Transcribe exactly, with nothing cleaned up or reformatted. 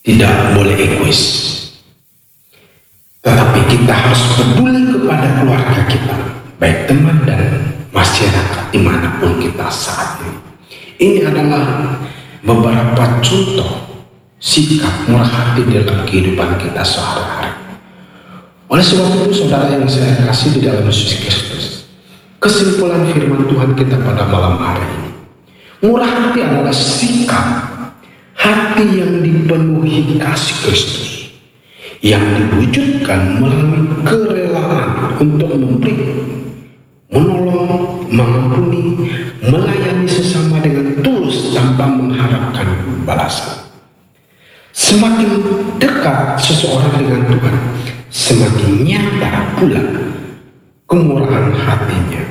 tidak boleh egois. Tetapi kita harus peduli kepada keluarga kita, baik teman dan masyarakat dimanapun kita saat ini. Ini adalah beberapa contoh sikap murah hati dalam kehidupan kita sehari-hari. Oleh sebab itu, saudara yang saya kasih di dalam Yesus Kristus, kesimpulan firman Tuhan kita pada malam hari ini, murah hati adalah sikap hati yang dipenuhi kasih Kristus, yang diwujudkan melalui kerelaan untuk memberi, menolong, mengampuni, melayani sesama dengan tulus tanpa mengharapkan balasan. Semakin dekat seseorang dengan Tuhan, semakin nyata pula kemurahan hatinya.